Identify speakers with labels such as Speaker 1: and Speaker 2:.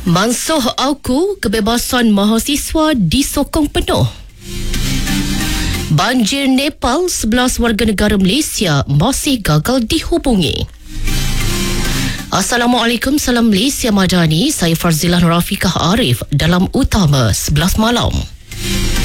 Speaker 1: Mansuh Auku, kebebasan mahasiswa disokong penuh. Banjir Nepal, 11 warga negara Malaysia masih gagal dihubungi. Assalamualaikum, salam Malaysia Madani. Saya Farzilah Rafiqah Arif dalam Utama 11 malam.